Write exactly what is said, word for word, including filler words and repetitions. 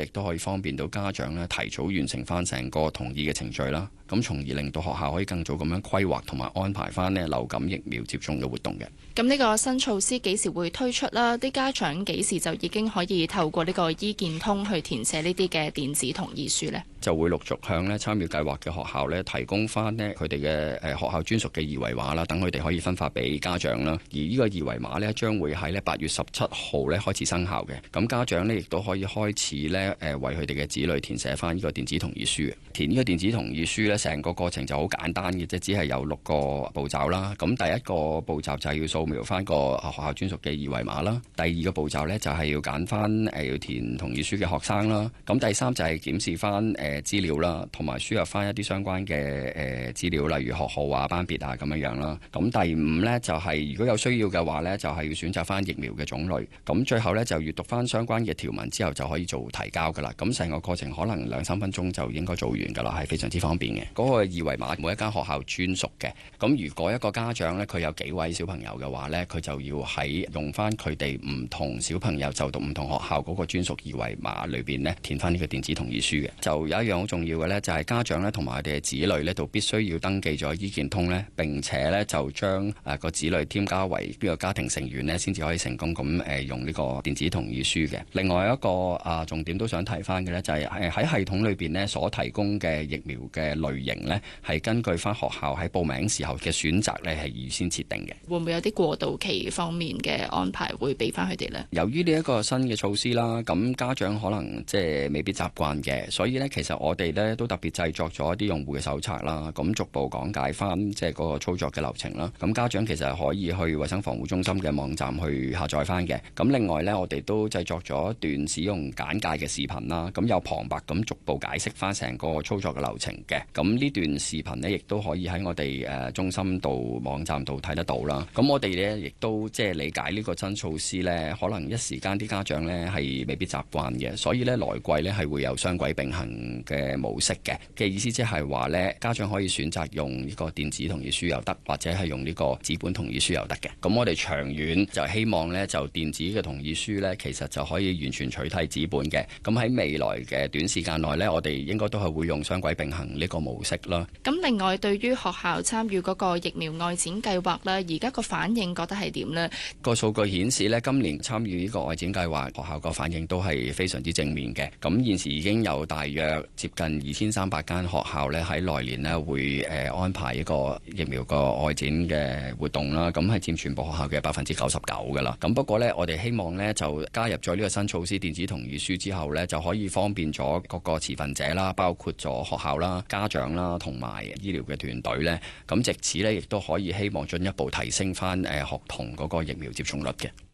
都可以方便到家長咧提早完成翻成個同意嘅程序啦。咁從而令到學校可以更早咁樣規劃同埋安排翻咧流感疫苗接種嘅活動嘅。 咁呢個新措施幾時會推出啦？啲家長幾時就已經可以透過呢個醫健通去填寫呢啲嘅電子同意書呢？ 就會陸續向咧參與計劃嘅學校咧提供翻咧佢哋嘅誒學校專屬嘅二維碼啦，等佢哋可以分發俾家長啦。而呢個二維碼咧將會喺咧八月十七號咧開始生效嘅。咁家長咧亦都可以開始咧誒為佢哋嘅子女填寫翻呢個電子同意書嘅。填呢個電子同意書咧，成個過程就好簡單嘅，即只係有六個步驟啦。咁第一個步驟就係要掃描翻個學校專屬嘅二維碼啦。第二個步驟咧就係要揀翻誒要填同意書嘅學生啦。咁第三就係檢視翻誒資料啦，同埋輸入翻一啲相關嘅誒資料，例如學號啊、班別啊咁樣樣啦。咁第五咧就係如果有需要嘅話咧，就係要選擇翻疫苗嘅種類。咁最後咧就閱讀翻相關嘅條文之後就可以做提交噶啦。咁成個過程可能兩三分鐘就應該做完噶啦，係非常之方便嘅。嗰個二維碼每一間學校專屬嘅。咁如果一個家長咧佢有幾位小朋友嘅話咧，佢就要喺用翻佢哋唔同小朋友就讀唔同學校嗰個專屬二維碼裏邊咧填翻呢個電子同意書嘅。就有一樣好重要嘅咧，就係家長咧同埋佢哋嘅子女咧，就必須要登記咗醫健通咧，並且咧就將誒個子女添加為呢個家庭成員咧，先至可以成功咁誒用呢個電子同意書嘅。另外一個啊重點都想提翻嘅咧，就係誒喺系統裏邊咧所提供嘅疫苗嘅類型咧，係根據翻學校喺報名時候嘅選擇咧係預先設定嘅。 會唔會有啲過渡期方面嘅安排會俾翻佢哋呢？ 由於呢一個新嘅措施啦，咁家長可能即係未必習慣嘅，所以咧其實我哋咧都特別製作咗一啲用戶嘅手冊啦，咁逐步講解翻即係嗰個操作嘅流程啦。咁家長其實可以去衛生防護中心嘅網站去下載翻嘅。咁另外咧，我哋都製作咗一段使用簡介嘅視頻啦，咁有旁白咁逐步解釋翻成個操作嘅流程嘅。咁呢段視頻呢，亦都可以喺我哋誒中心度網站度睇得到啦。咁我哋咧亦都即係理解呢個新措施咧，可能一時間啲家長咧係未必習慣嘅，所以咧來季咧係會有雙軌並行嘅模式嘅。嘅意思即係話咧，家長可以選擇用呢個電子同意書又得，或者係用呢個紙本同意書又得嘅。咁我哋長遠就希望咧，就電子嘅同意書咧，其實就可以完全取替紙本嘅。咁喺未來嘅短時間內咧，我哋應該都係會用雙軌並行呢個模式啦。 咁另外，對於學校參與嗰個疫苗外展計劃咧，而家個反應覺得係點呢？ 個數據顯示咧，今年參與呢個外展計劃，學校個反應都係非常之正面嘅。咁現時已經有大約接近二千三百間學校咧喺來年咧會誒安排一個疫苗個外展嘅活動啦。咁係佔全部學校嘅百分之九十九噶啦。咁不過呢，我哋希望呢就加入咗呢個新措施電子同意書之後呢，就可以方便咗各個持份者啦，包括咗學校啦、家長啦同埋醫療嘅團隊呢。咁藉此呢，亦都可以希望進一步提升翻誒學童嗰個疫苗接種率嘅。